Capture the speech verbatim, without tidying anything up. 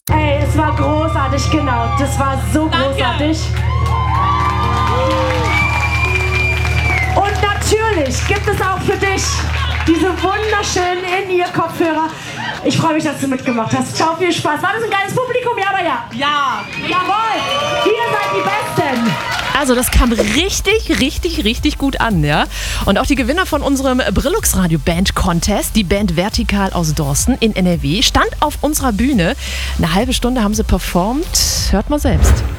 Ey, es war großartig, genau. Das war so Danke. großartig. Und natürlich gibt es auch für dich diese wunderschönen In-Ear-Kopfhörer. Ich freue mich, dass du mitgemacht hast. Ciao, viel Spaß. War das ein geiles Publikum? Ja oder ja? Ja. Jawohl, ihr seid die Besten. Also das kam richtig, richtig, richtig gut an, ja. Und auch die Gewinner von unserem Brillux Radio Band Contest, die Band Vertikal aus Dorsten in N R W, stand auf unserer Bühne. Eine halbe Stunde haben sie performt. Hört mal selbst.